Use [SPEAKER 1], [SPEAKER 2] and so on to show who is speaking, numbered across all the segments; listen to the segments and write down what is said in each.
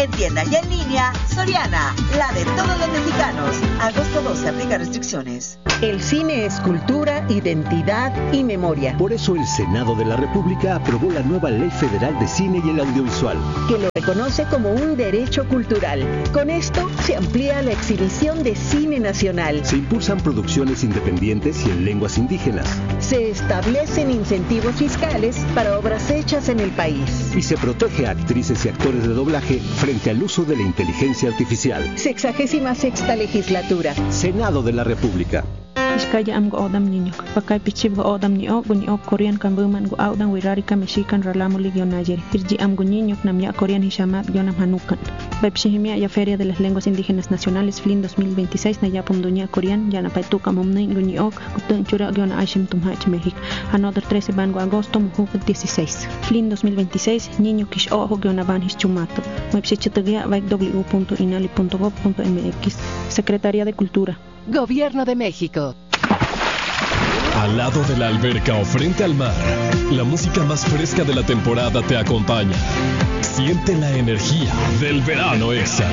[SPEAKER 1] En tienda y en línea, Soriana, la de todos los mexicanos. Agosto 12, aplica restricciones.
[SPEAKER 2] El cine es cultura, identidad y memoria.
[SPEAKER 3] Por eso el Senado de la República aprobó la nueva Ley Federal de Cine y el Audiovisual,
[SPEAKER 2] que lo reconoce como un derecho cultural. Con esto se amplía la exhibición de cine nacional.
[SPEAKER 3] Se impulsan producciones independientes y en lenguas indígenas.
[SPEAKER 2] Se establecen incentivos fiscales para obras hechas en el país.
[SPEAKER 3] Y se protege a actrices y actores de doblaje frente al uso de la inteligencia artificial.
[SPEAKER 2] 66ª legislatura.
[SPEAKER 3] Senado de la República.
[SPEAKER 4] Iskaya am go odam niño, pakay pichib go odam ni o Korean kambuman go audan wirarika mexican ralamo ligio nayer. Irji am go niño namya Korean hishamat yonam hanukan. Bepshihimia ya Feria de las Lenguas Indígenas Nacionales FLIN 2026 na yapum dunya Korean yana paituka momnay go ni ok kutun chura yona ashim tumhach México. Another 13 van go agosto mujuk 16. FLIN 2026 niño kish ojo yona van hischumato. Mepshichitagia www.inali.gov.mx. Secretaría de Cultura.
[SPEAKER 2] Gobierno de México.
[SPEAKER 5] Al lado de la alberca o frente al mar, la música más fresca de la temporada te acompaña. Siente la energía del verano Exa.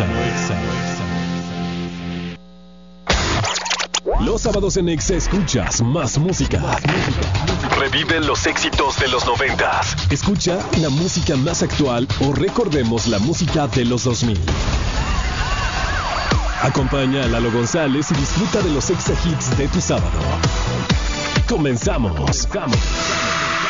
[SPEAKER 5] Los sábados en Exa escuchas más música. Revive los éxitos de los 90s. Escucha la música más actual o recordemos la música de los 2000. Acompaña a Lalo González y disfruta de los Exa Hits de tu sábado. ¡Comenzamos!